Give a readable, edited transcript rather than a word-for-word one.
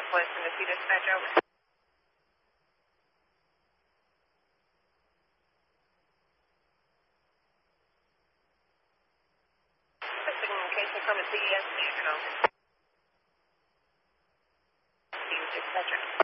Northwest Tennessee dispatch, over. Communication coming to you as usual. Dispatcher.